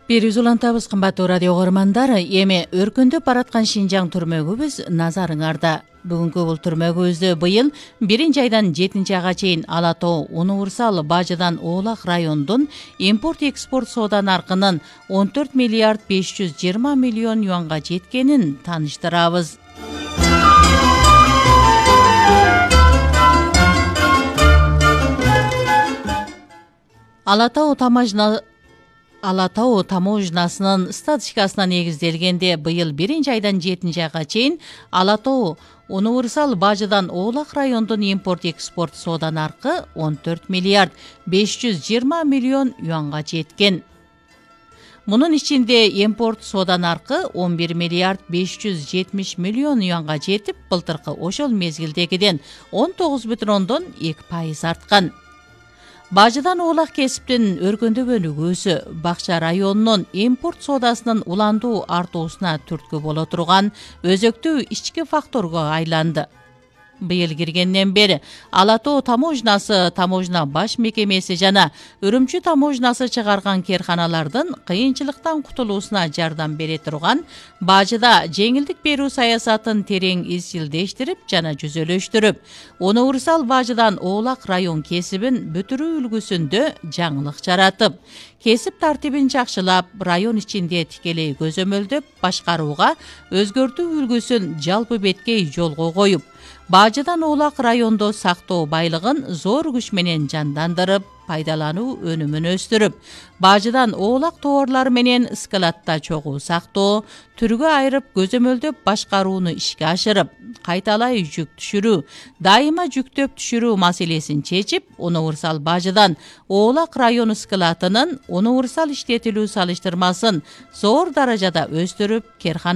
Берүүз улантабыз кымбаттуу радио көрөрмандар, эми өркүндөп бараткан Шинжаң түрмөгүбүз назарыңарда. Бүгүнкү бул түрмөгүбүздө быйыл 1-айдан 7-айга чейин Ала Тоо универсал бажыдан Оолак райондун импорт-экспорт соода наркынын 14 миллиард 520 миллион юанга жеткенин тааныштырабыз. Ала Тоо таможнасынын статистикасына негизделгенде быйыл 1-айдан 7-айга чейин Ала Тоо универсал бажыдан Оолак райондун импорт-экспорт соода наркы 14 миллиард 520 миллион юанга жеткен. Мунун ичинде импорт соода наркы 11 миллиард 570 миллион юанга жетип, былтыркы ошол мезгилдегиден 19,2% арткан. Бажыдан Оолак кесиптин өркүндөп өнүгүүсү Бакча районунун импорт соодасынын уландуу артуусуна түрткү боло турган өзөктүү ички факторго айланды. Быйыл киргенден бери Ала Тоо таможнасы, таможна баш мекемеси жана Үрүмчү таможнасы чыгарган керканалардын кыйынчылыктан кутулуусуна жардам бере турган бажыда жеңилдик берүү саясатын терең изчилдештирип жана жүзөлөштүрүп, универсал бажыдан Оолак район кесибин бүтүрүү үлгүсүндө жаңылык жаратып, кесип тартибин жакшылап, район ичинде тикелей көзөмөлдөп башкарууга өзгөртүү үлгүсүн жалпы беткей жолго коюп, бажыдан Оолак райондо сактоо байлыгын зор күч менен жандандырып, пайдалануу өнүмүн өстүрүп, бажыдан Оолак товарлары менен складта чогуу сактоо, түргө айырып көзөмөлдөп башкарууну ишке ашырып, кайталай жүк түшүрүү, дайыма жүктөп түшүрүү маселесин чечип, универсал бажыдан Оолак району складынын универсал иштетилүү салыштырмасын зор даражада өстүрүп, керкана